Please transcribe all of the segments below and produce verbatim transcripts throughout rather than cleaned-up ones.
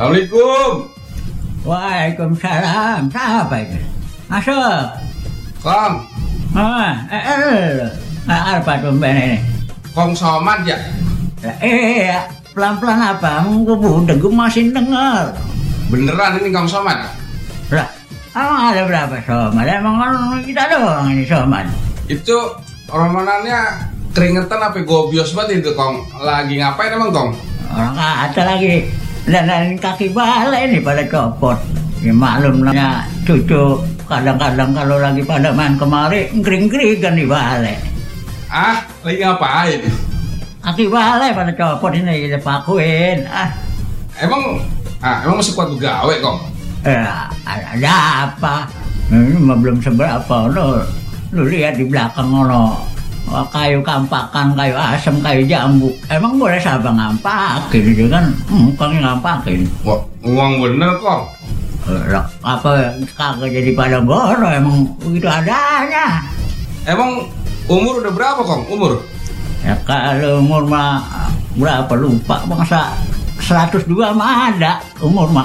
Assalamualaikum. Waalaikumsalam. Siapa itu? Masuk. Kong. Ah, eh, eh, apa tuh ini? Kong Somad ya? Eh, pelan-pelan apa? Gue udah gue masih dengar. Beneran ini Kong Somad? Lah, emang ada berapa Somad? Emang kan kita doang ini Somad. Itu romanannya keringetan apa gobios banget itu Kong. Lagi ngapain emang Kong? Orang kata lagi dandanin kaki balai ini pada copot. Ya maklum namanya cucu kadang-kadang kalau lagi pada main kemari ngering-ngeringan di balai. Ah, lagi ngapain? Kaki balai pada copot ini kita pakuin. Ah, Emang ah emang masih kuat gawe Kong? eh, ada apa? Ini mah belum seberapa. Lo, lo lihat di belakang ono. Wah, kayu kampakan, kayu asem, kayu jambu. Emang boleh siapa ngampakin itu kan? Hmm, kong ngampakin. Wah, uang bener Kong. Loh, apa kagak jadi pada goro emang begitu adanya. Emang umur udah berapa Kong? Umur? Ya kalau umur mah berapa lupa, masa seratus dua mah ada umur mah.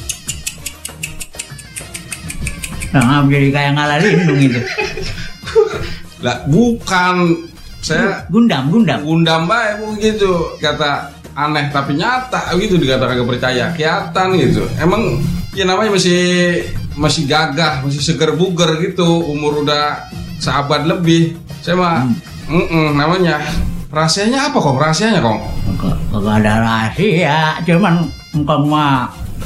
Nah, jadi kayak ngalah lindung itu. Lah bukan, saya Gundam, gundam. Gundam bae begitu, kata aneh tapi nyata gitu, dikata kagak percaya, kelihatan gitu. Emang ya namanya masih masih gagah, masih seger buger gitu, umur udah seabad lebih. Saya mah Hmm. mm-mm, namanya rahasianya apa Kong? Rahasianya Kong? Kagak ada rahasia, cuman engkau mah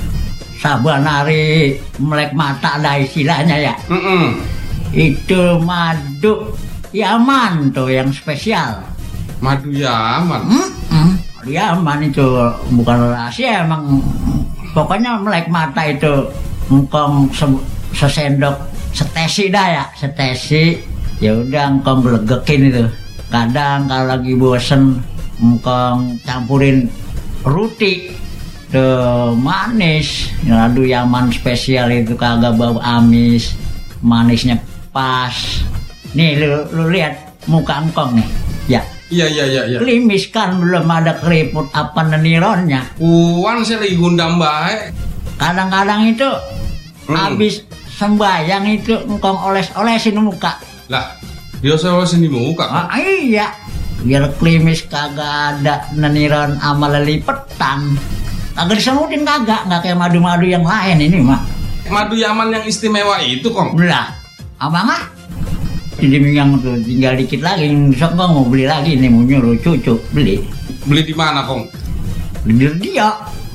saban hari melek mata ada istilahnya ya. Mm-mm. Itu madu Yaman tuh yang spesial. Madu Yaman. Hmm, Yaman itu bukan rahasia emang. Pokoknya melek mata itu engkong se- sesendok setesi dah ya, setesi. Ya udah engkong gelegekin itu. Kadang kalau lagi bosen engkong campurin roti tuh manis. Madu Yaman spesial itu kagak bau amis, manisnya pas. Nih lu, lu lihat muka engkong nih. Ya. Iya iya iya iya. Klimis kan belum ada keriput apa nenironnya. Uwan saya lagi Gundam bae. Kadang-kadang itu Hmm. habis sembayang itu engkong oles-olesin muka. Lah, dia selalu di muka. Kong. Ah, iya. Biar klimis kagak ada neniron sama lelipetan. Kagak disemutin kagak, nggak kayak madu-madu yang lain ini mah. Madu Yaman yang istimewa itu Kong. Belah. Abang ah? Jadi yang tuh tinggal dikit lagi, besok gua mau beli lagi nih, mau nyuruh cucu beli. Beli di mana Kong? Di radio,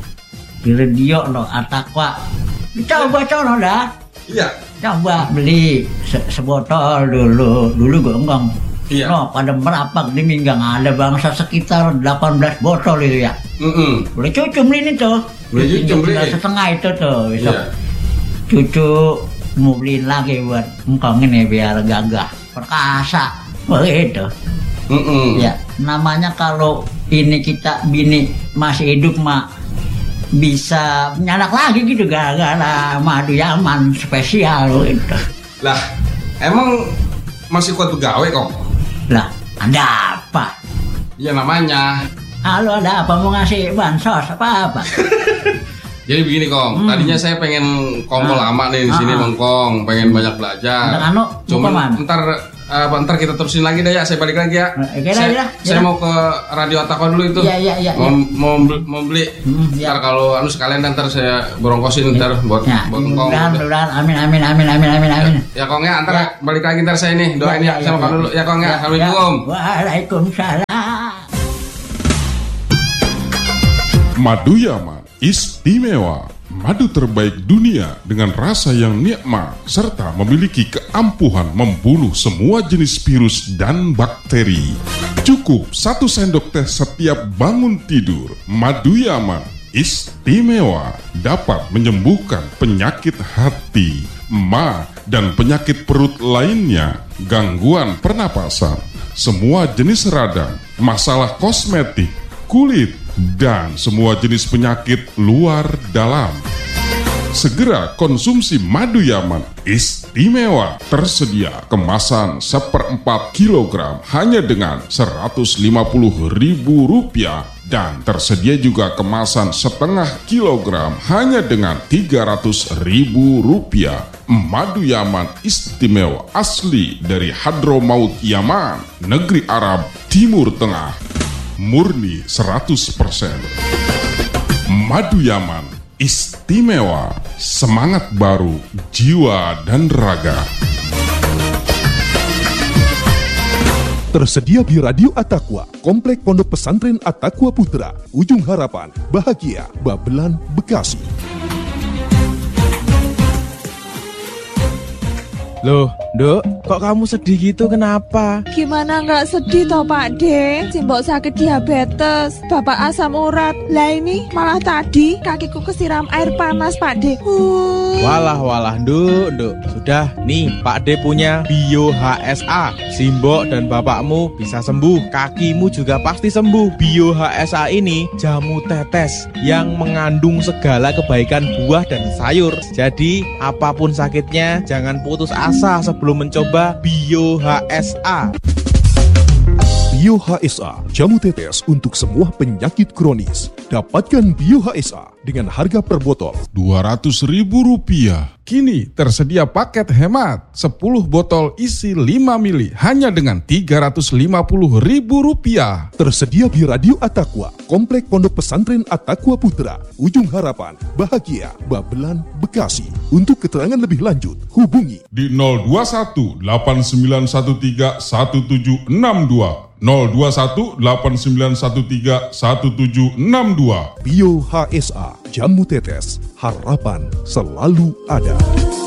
di radio lo Atakwa. Coba coba dah, Iya. coba beli se sebotol dulu, dulu gua enggak. Iya. No, pada merapak di Minggang ada bangsa sekitar delapan belas botol itu ya. Mm-mm. Boleh cucu beli ini tuh. Boleh cucu beli. Tinggal setengah itu tuh. Besok Iya. cucu mau beliin lagi buat engkong ini biar gagah perkasa begitu. Mm-mm. Ya namanya kalau ini kita bini masih hidup mah bisa nyanak lagi gitu gara-gara madu Yaman spesial gitu. Lah, emang masih kuat begawe Kong? Lah ada apa? Ya namanya. Halo ada apa mau ngasih bansos apa apa? Jadi begini Kong, Hmm. tadinya saya pengen kongkol Ah. lama nih di sini Ah. Bang Kong, pengen banyak belajar. Dan anu, Cuman mau kemana? ntar apa ntar kita terusin lagi deh ya, saya balik lagi ya. Eh, kira, saya, kira, saya kira. mau ke Radio Atakwa dulu itu. Iya, iya, iya, Mau, iya. mau, beli- mau beli. Hmm, iya. Ntar kalau anu sekalian ntar saya borongkosin ntar buat Ya, buat Kong. mudah-mudahan, mudah-mudahan, amin, amin, amin, amin, amin, amin. Ya Kong ya, ntar Ya. balik lagi ntar saya nih doain ya, saya makan dulu ya Kong ya. Assalamualaikum. Waalaikumsalam. Madu Yaman istimewa, madu terbaik dunia dengan rasa yang nikmat serta memiliki keampuhan membunuh semua jenis virus dan bakteri. Cukup satu sendok teh setiap bangun tidur. Madu Yaman istimewa, dapat menyembuhkan penyakit hati, ma, dan penyakit perut lainnya, gangguan pernapasan, semua jenis radang, masalah kosmetik, kulit, dan semua jenis penyakit luar dalam. Segera konsumsi madu Yaman istimewa, tersedia kemasan seperempat kilogram hanya dengan seratus lima puluh ribu rupiah Dan tersedia juga kemasan setengah kilogram hanya dengan tiga ratus ribu rupiah. Madu Yaman istimewa asli dari Hadramaut Yaman, negeri Arab Timur Tengah. Murni seratus persen. Madu Yaman istimewa, semangat baru, jiwa dan raga. Tersedia di Radio At-Taqwa, Komplek Pondok Pesantren At-Taqwa Putra, Ujung Harapan, Bahagia, Babelan, Bekasi. Loh, Nduk, kok kamu sedih gitu, kenapa? Gimana nggak sedih toh Pak De? Simbok sakit diabetes, bapak asam urat. Lah ini malah tadi kakiku kesiram air panas Pak De. Uh. Walah, walah, Nduk, Nduk. Sudah, nih Pak De punya Bio H S A. Simbok dan bapakmu bisa sembuh, kakimu juga pasti sembuh. Bio H S A ini jamu tetes yang mengandung segala kebaikan buah dan sayur. Jadi, apapun sakitnya, jangan putus asa sebelum mencoba Bio H S A. Bio H S A, jamu tetes untuk semua penyakit kronis. Dapatkan Bio H S A dengan harga per botol dua ratus ribu rupiah. Kini tersedia paket hemat sepuluh botol isi lima mili hanya dengan tiga ratus lima puluh ribu rupiah. Tersedia di Radio At-Taqwa, Komplek Pondok Pesantren At-Taqwa Putra, Ujung Harapan, Bahagia, Babelan, Bekasi. Untuk keterangan lebih lanjut, hubungi Di nol dua satu delapan sembilan satu tiga satu tujuh enam dua. nol dua satu delapan sembilan satu tiga satu tujuh enam dua. Bio H S A, jamu tetes, harapan selalu ada.